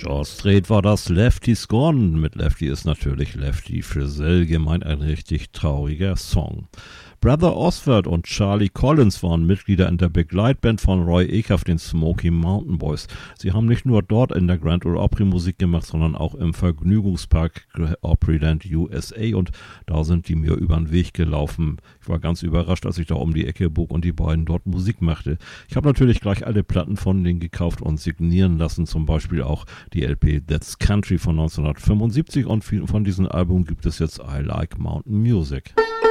George Strait war das. Lefty's Gone. Mit Lefty ist natürlich Lefty Frizzell gemeint, ein richtig trauriger Song. Brother Oswald und Charlie Collins waren Mitglieder in der Begleitband von Roy Acuff, den Smoky Mountain Boys. Sie haben nicht nur dort in der Grand Ole Opry Musik gemacht, sondern auch im Vergnügungspark Opryland USA, und da sind die mir über den Weg gelaufen. Ich war ganz überrascht, als ich da um die Ecke bog und die beiden dort Musik machte. Ich habe natürlich gleich alle Platten von denen gekauft und signieren lassen, zum Beispiel auch die LP That's Country von 1975, und von diesem Album gibt es jetzt I Like Mountain Music.